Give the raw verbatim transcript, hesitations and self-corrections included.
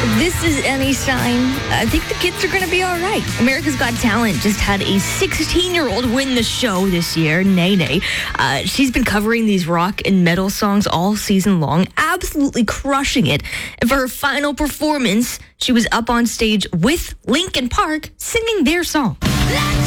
This is any sign. I think the kids are going to be all right. America's Got Talent just had a sixteen-year-old win the show this year, Nene. Uh, she's been covering these rock and metal songs all season long, absolutely crushing it. And for her final performance, she was up on stage with Linkin Park singing their song.